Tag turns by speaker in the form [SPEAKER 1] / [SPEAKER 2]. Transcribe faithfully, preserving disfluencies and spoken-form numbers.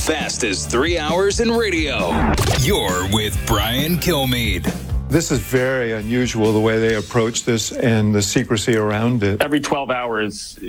[SPEAKER 1] fastest three hours in radio. You're with Brian Kilmeade.
[SPEAKER 2] This is very unusual, the way they approach this and the secrecy around it.
[SPEAKER 3] Every twelve hours,